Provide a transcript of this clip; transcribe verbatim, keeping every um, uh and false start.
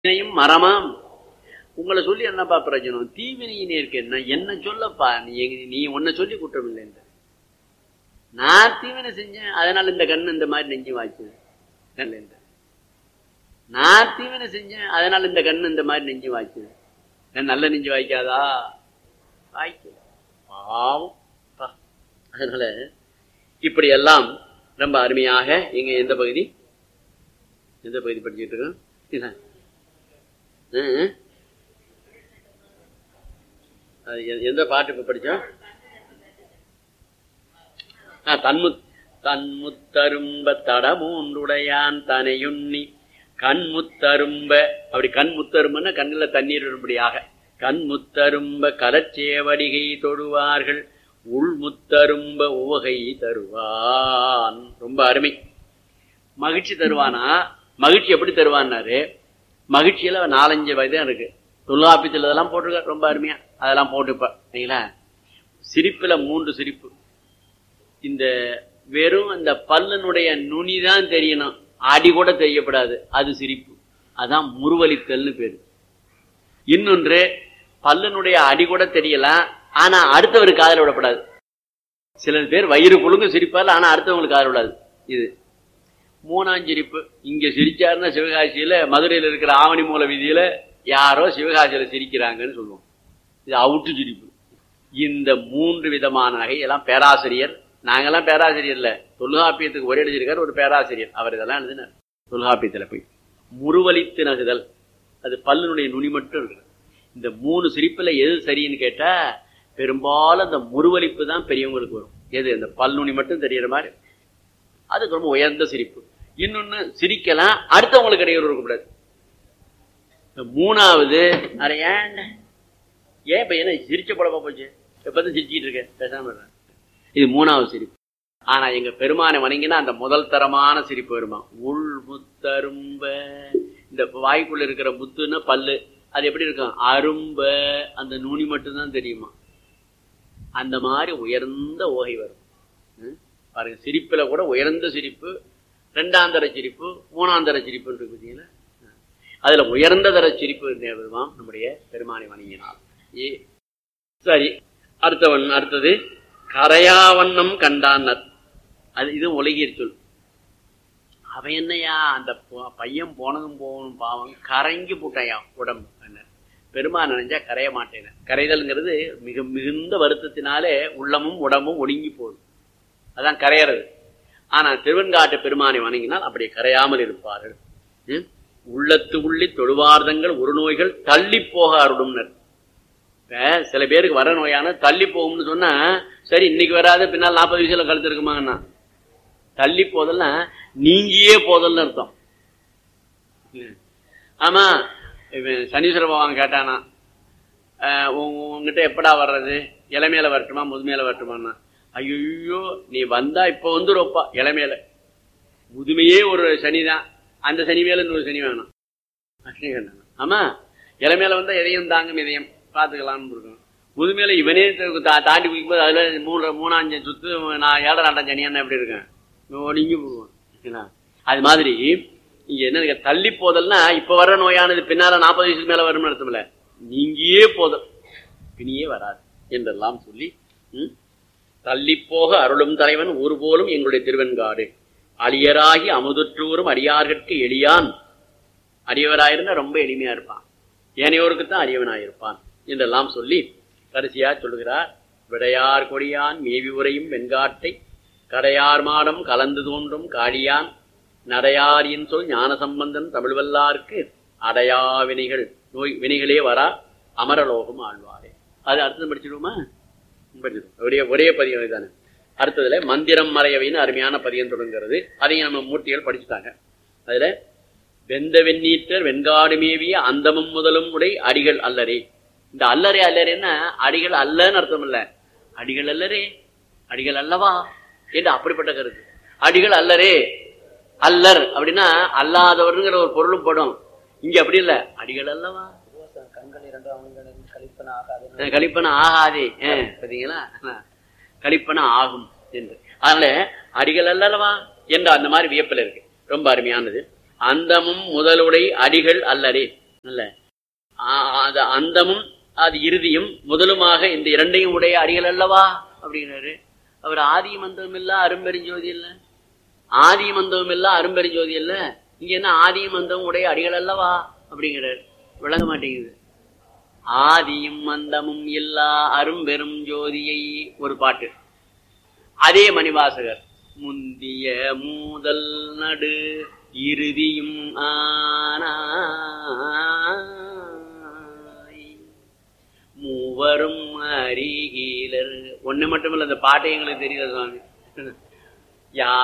வினையும் மரமாம். உங்களை சொல்லி என்னப்பா பிரயோஜனம்? தீவினையினே இருக்கு. என்ன என்ன சொல்லப்பா? நீ நீ உன்னை சொல்லி குற்றம் இல்லை. நான் தீவினை செஞ்சேன், அதனால இந்த கண்ணு இந்த மாதிரி நெஞ்சு வாய்ச்சது. நான் தீவினை செஞ்சேன், அதனால இந்த கண்ணு இந்த மாதிரி நெஞ்சு வாய்ச்சது. நல்ல நெஞ்சு வாய்க்காதா? வாய்க்க பாவம். அதனால இப்படி எல்லாம் ரொம்ப அருமையாக இங்க எந்த பகுதி எந்த பகுதி படிச்சுட்டு இருக்கோம்? எந்த பாட்டு இப்ப படிச்சோம்? தன்முத் தன்முத்தரும்ப தடமூன்றுடையான் தனையுண்ணி கண்முத்தரும்ப. அப்படி கண்முத்தரும்பன்னா கண்ணுல தண்ணீர் வரும்படியாக கண்முத்தரும்ப கரச்சேவடிகை தொடுவார்கள் உள்முத்தரும்ப உவகை தருவான். ரொம்ப அருமை. மகிழ்ச்சி தருவானா? மகிழ்ச்சி எப்படி தருவான்னாரு, மகிழ்ச்சியில நாலஞ்சு வயதான் இருக்கு. தொல்காப்பியத்தில் அதெல்லாம் போட்டிருக்க, ரொம்ப அருமையா அதெல்லாம் போட்டுப்பா. சரிங்களா? சிரிப்புல மூன்று சிரிப்பு. இந்த வெறும் இந்த பல்லனுடைய நுனிதான் தெரியணும், அடி கூட தெரியப்படாது, அது சிரிப்பு. அதான் முறுவலித்தல்னு பேரு. இன்னொன்று, பல்லனுடைய அடி கூட தெரியலாம், ஆனா அடுத்தவருக்கு காதல விடப்படாது. சில பேர் வயிறு குழுங்க சிரிப்பால், ஆனா அடுத்தவங்களுக்கு காதல விடாது. இது மூணாஞ்சிரிப்பு. இங்க சிரிச்சாருன்னா சிவகாசியில, மதுரையில இருக்கிற ஆவணி மூல வீதியில யாரோ சிவகாசியில சிரிக்கிறாங்கன்னு சொல்லுவோம். இது அவுட்டு சிரிப்பு. இந்த மூன்று விதமான நகை எல்லாம் பேராசிரியர், நாங்கெல்லாம் பேராசிரியர் இல்ல, தொல்காப்பியத்துக்கு ஒரே எழுதியிருக்காரு ஒரு பேராசிரியர், அவர் இதெல்லாம் எழுதினார் தொல்காப்பியத்துல போய். முறுவலித்து நகுதல், அது பல்லுனுடைய நுனி மட்டும் இருக்கு. இந்த மூணு சிரிப்புல எது சரின்னு கேட்டா, பெரும்பாலும் அந்த முறுவலிப்பு தான் பெரியவங்களுக்கு வரும். எது? அந்த பல்லுனி மட்டும் தெரியற மாதிரி, அதுக்கு ரொம்ப உயர்ந்த சிரிப்பு. இன்னொன்னு, சிரிக்கலாம், அடுத்தவங்களுக்கு இடையூறு இருக்கக்கூடாது. மூணாவது, அரை ஏன் ஏன் இப்ப என்ன சிரிச்ச படப்பா போச்சு, எப்பதான் சிரிச்சுட்டு இருக்க, பேசாம. இது மூணாவது சிரிப்பு. ஆனா எங்க பெருமானை வணங்கினா அந்த முதல் தரமான சிரிப்பு வருமா, உள் முத்தரும்ப. இந்த வாய்க்குள்ள இருக்கிற முத்துன்னா பல்லு, அது எப்படி இருக்கும்? அரும்ப, அந்த நுனி மட்டும்தான் தெரியுமா. அந்த மாதிரி உயர்ந்த ஓகை வரும் பாருங்க. சிரிப்புல கூட உயர்ந்த சிரிப்பு, ரெண்டாம் தர சிரிப்பு, மூணாம் தர சிரிப்பு இருக்கு பார்த்தீங்களா? அதுல உயர்ந்த தர சிரிப்பு வருவான் நம்முடைய பெருமானை வணங்கினால். ஏ சரி, அடுத்தவன் அடுத்தது கரையாவண்ணம் கண்டான்னர். அது இது உலகியற் சொல். அவன் என்னையா, அந்த பையன் போனதும் போகணும் பாவம், கரைங்கி போட்டாயா உடம்பு. பெருமான் நினைஞ்சா கரைய மாட்டேன். கரைதல்ங்கிறது மிக மிகுந்த வருத்தத்தினாலே உள்ளமும் உடம்பும் ஒடுங்கி போகுது, அதான் கரையறது. ஆனா திருவெண்காட்டு பெருமானை வணங்கினால் அப்படியே கரையாமல் இருப்பார்கள். உள்ளத்து உள்ளி தொழுவார்தங்கள் ஒரு நோய்கள் தள்ளி போக அருடும்னர். சில பேருக்கு வர நோயான தள்ளி போகும்னு சொன்னா, சரி இன்னைக்கு வராது, பின்னால் நாற்பது வயசுல கழுத்து இருக்குமாங்கண்ணா. தள்ளி போதல்னா நீங்கியே போதல்னு அர்த்தம். ஆமா, சனீஸ்வர பகவான் கேட்டானா, உங்ககிட்ட எப்படா வர்றது, இளமையில வரட்டுமா முதுமையில வரட்டுமான்னா, ஐயோ நீ வந்தா இப்ப வந்துருப்பா, இளமையில. முதுமையே ஒரு சனிதான், அந்த சனி மேல இன்னொரு சனி வேணும். ஆமா, இளமையில வந்தா எதையும் தாங்கும், இதையும் பார்த்துக்கலாம்னு இருக்கும். முதுமையில இவனே தாண்டி குடிக்கும்போது அதுல மூணு மூணாஞ்சு சுத்து நான் ஏழரை ஆண்டாம் சனியானா எப்படி இருக்கேன், ஒடுங்கி போடுவான். அது மாதிரி இங்க என்ன தள்ளி போதல்னா, இப்ப வர்ற நோயானது பின்னால நாற்பது வயசுக்கு மேல வரும்னு அர்த்தம் இல்ல, நீங்கியே போதல், பிணியே வராது என்றெல்லாம் சொல்லி தள்ளி போக அருளும் தலைவன் ஒரு போலும் எங்களுடைய திருவெண்காடு. அழியராகி அமுதுற்றூரும் அடியார்கட்கு எளியான். அடியவராயிருந்தா ரொம்ப எளிமையா இருப்பான், ஏனையோருக்குத்தான் அடியவனாயிருப்பான் என்றெல்லாம் சொல்லி கடைசியா சொல்லுகிறார். விடையார் கொடியான் மேவி உரையும் வெண்காட்டை கடையார் மாடம் கலந்து தோன்றும் காளியான் நடையாரின் சொல் ஞான சம்பந்தன் தமிழ் வல்லார்க்கு அடையா வினைகள் நோய் வினைகளே வரா அமரலோகம் ஆழ்வாரே. அது அடுத்தது படிச்சிடுவோமா? ஒரே ஒரே பதியம் தானே. அடுத்ததுல மந்திரம் மறையவைன்னு அருமையான பதியம் தொடங்குகிறது. அதையும் நம்ம மூர்த்திகள் படிச்சுட்டாங்க. அதுல வெந்த வெண்ணீற்றர் வெண்காடு மேவிய அந்தமும் முதலும் உடை அடிகள் அல்லரே. இந்த அல்லரே அல்லரேன்னா அடிகள் அல்லன்னு அர்த்தம் இல்ல, அடிகள் அல்லரே, அடிகள் அல்லவா என்று அப்படிப்பட்ட கருத்து. அடிகள் அல்லரே, அல்லர் அப்படின்னா அல்லாதவர்ங்கிற ஒரு பொருளும் படும். இங்க அப்படி இல்ல, அடிகள் அல்லவா, கலிப்பன ஆகாதே பாத்தீங்களா, கலிப்பன ஆகும் என்று. அதனால அடிகள் அல்லவா என்ற அந்த மாதிரி வியப்பில் இருக்கு. ரொம்ப அருமையானது. அந்தமும் முதலுடை அடிகள் அல்லரே. இல்ல அது அந்தமும் அது இறுதியும் முதலுமாக இந்த இரண்டையும் உடைய அடிகள் அல்லவா அப்படிங்கிறாரு. அவர் ஆதியும் அந்தமும் இல்ல அரும்பெருஞ்சோதி இல்ல, ஆதியும் அந்தமும் இல்ல அரும்பெருஞ்சோதி இல்ல, இங்க என்ன ஆதியும் அந்தமும் உடைய அடிகள் அல்லவா அப்படிங்கிறாரு. விளங்க மாட்டேங்குது. ஆதியும் அந்தமும் இல்லா அரும்பெரும் ஜோதியை ஒரு பாட்டு. அதே மணிவாசகர் முந்திய மூதல் நடு இறுதியும் ஆனாய் மூவரும் அறிகீலர். ஒண்ணு மட்டும் இல்ல, அந்த பாட்டை எங்களுக்கு தெரியல சுவாமி. யா